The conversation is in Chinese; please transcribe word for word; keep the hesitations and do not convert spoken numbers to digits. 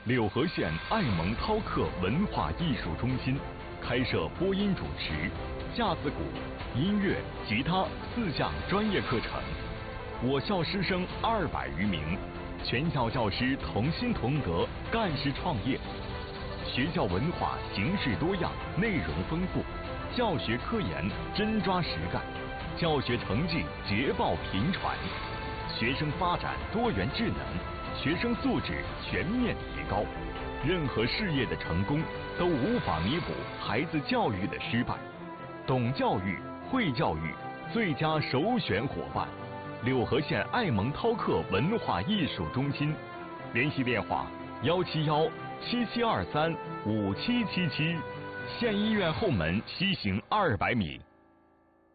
柳河县爱蒙涛克文化艺术中心开设播音主持、架子鼓、音乐、吉他四项专业课程。我校师生二百余名，全校教师同心同德，干事创业。学校文化形式多样，内容丰富，教学科研真抓实干，教学成绩捷报频传，学生发展多元智能，学生素质全面提高。任何事业的成功都无法弥补孩子教育的失败。懂教育、会教育，最佳首选伙伴。柳河县爱蒙涛克文化艺术中心，联系电话幺七幺七七二三五七七七，县医院后门西行二百米。